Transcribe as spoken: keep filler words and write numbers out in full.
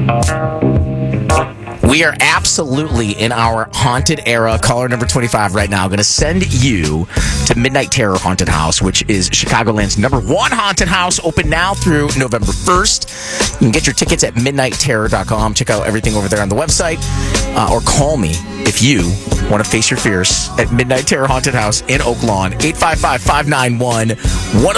We are absolutely in our haunted era, caller number twenty-five right now. Going to send you to Midnight Terror Haunted House, which is Chicagoland's number one haunted house, open now through November first. You can get your tickets at midnight terror dot com. Check out everything over there on the website, uh, or call me if you want to face your fears at Midnight Terror Haunted House in Oak Lawn, eight five five, five nine one, one oh